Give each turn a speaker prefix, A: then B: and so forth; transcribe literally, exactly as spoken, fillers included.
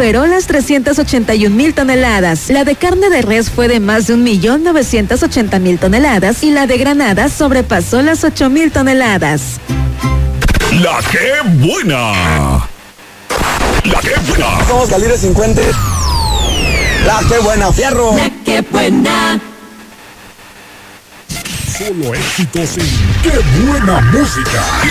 A: superó las trescientas ochenta y un mil toneladas. La de carne de res fue de más de un millón novecientas ochenta mil toneladas y la de granada sobrepasó las ocho mil toneladas.
B: La que buena. La que buena.
C: Somos calibre cincuenta. La que buena, fierro.
D: La que buena.
B: Solo éxitos y qué buena música.